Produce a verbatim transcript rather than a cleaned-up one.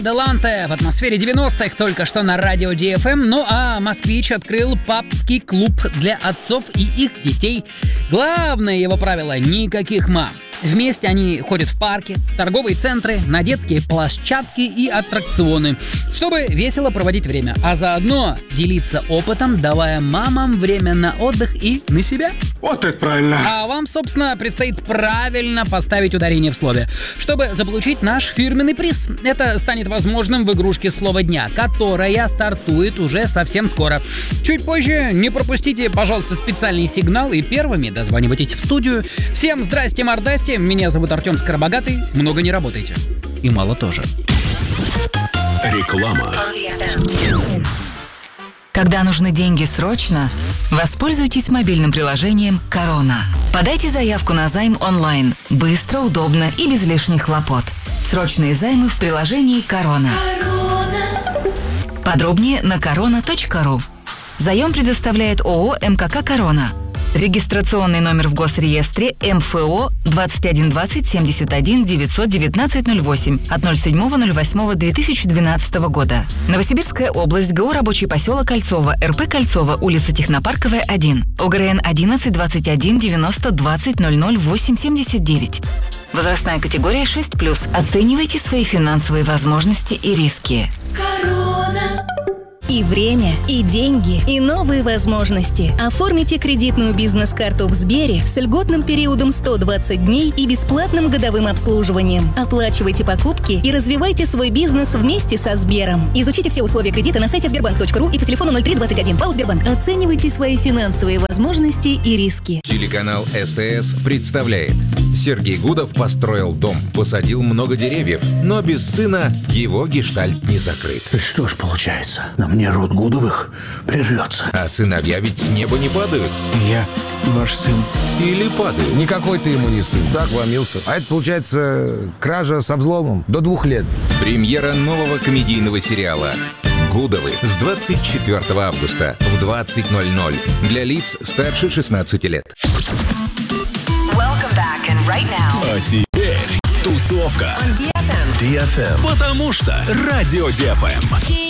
Деланте в атмосфере девяностых только что на радио ди эф эм. Ну а «Москвич» открыл папский клуб для отцов и их детей. Главное его правило — никаких мам. Вместе они ходят в парки, торговые центры, на детские площадки и аттракционы, чтобы весело проводить время, а заодно делиться опытом, давая мамам время на отдых и на себя. Вот это правильно. А вам, собственно, предстоит правильно поставить ударение в слове, чтобы заполучить наш фирменный приз. Это станет возможным в игрушке «Слово дня», которая стартует уже совсем скоро. Чуть позже не пропустите, пожалуйста, специальный сигнал и первыми дозванивайтесь в студию. Всем здрасте-мордасте, меня зовут Артем Скоробогатый. Много не работайте. И мало тоже. Реклама. Когда нужны деньги срочно, воспользуйтесь мобильным приложением «Корона». Подайте заявку на займ онлайн. Быстро, удобно и без лишних хлопот. Срочные займы в приложении «Корона». Подробнее на корона точка ру. Заем предоставляет ООО «МКК Корона». Регистрационный номер в Госреестре эм эф о двадцать один двадцать семьдесят один девятьсот девятнадцать ноль восемь от ноль седьмого ноль восьмого две тысячи двенадцатого года. Новосибирская область, ГО «Рабочий поселок Кольцово», эр пэ Кольцово, улица Технопарковая, один, ОГРН одиннадцать двадцать один девяносто двадцать ноль ноль восемь семьдесят девять. Возрастная категория шесть плюс. Оценивайте свои финансовые возможности и риски. Корона. И время, и деньги, и новые возможности. Оформите кредитную бизнес-карту в Сбере с льготным периодом сто двадцать дней и бесплатным годовым обслуживанием. Оплачивайте покупки и развивайте свой бизнес вместе со Сбером. Изучите все условия кредита на сайте сбербанк точка ру и по телефону ноль три двадцать один. ПАО «Сбербанк». Оценивайте свои финансовые возможности и риски. Телеканал эс тэ эс представляет. Сергей Гудов построил дом, посадил много деревьев, но без сына его гештальт не закрыт. Что ж получается, на мне род Гудовых прервется. А сыновья ведь с неба не падают. Я ваш сын. Или падают. Никакой ты ему не сын. Так вломился. А это, получается, кража со взломом. До двух лет. Премьера нового комедийного сериала «Гудовы» с двадцать четвёртого августа в двадцать ноль ноль для лиц старше шестнадцати лет. Right now. А теперь тусовка. ди эф эм. ди эф эм. Потому что радио ди эф эм.